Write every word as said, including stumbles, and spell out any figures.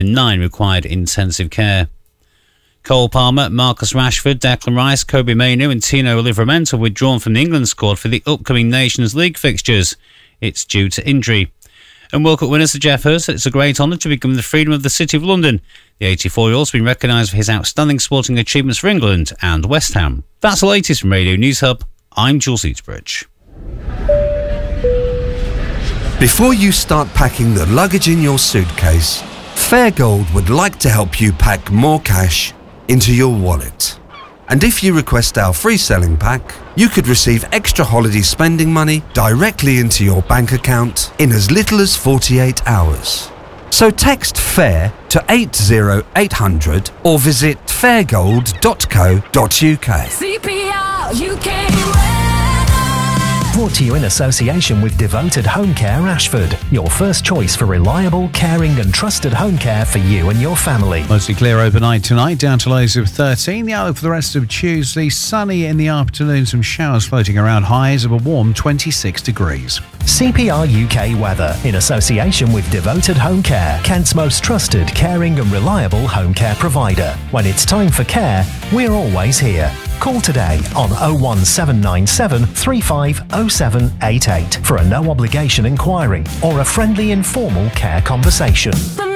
Nine required intensive care. Cole Palmer, Marcus Rashford, Declan Rice, Kobe Mainoo and Tino Livramento withdrawn from the England squad for the upcoming Nations League fixtures. It's due to injury. And World Cup winner Sir Geoff Hurst said it's a great honour to be given the freedom of the City of London. The eighty-four-year-old's been recognised for his outstanding sporting achievements for England and West Ham. That's the latest from Radio News Hub. I'm Jules Eatsbridge. Before you start packing the luggage in your suitcase, Fairgold would like to help you pack more cash into your wallet. And if you request our free selling pack, you could receive extra holiday spending money directly into your bank account in as little as forty-eight hours. So text FAIR to eight zero eight hundred or visit fairgold dot co dot uk. C P R U K. Brought to you in association with Devoted Home Care Ashford, your first choice for reliable, caring and trusted home care for you and your family. Mostly clear overnight tonight, down to lows of thirteen. The outlook for the rest of Tuesday, sunny in the afternoon, some showers floating around, highs of a warm twenty-six degrees. C P R U K weather, in association with Devoted Home Care, Kent's most trusted, caring and reliable home care provider. When it's time for care, we're always here. Call today on oh one seven nine seven three five oh seven eight eight for a no obligation inquiry or a friendly informal care conversation.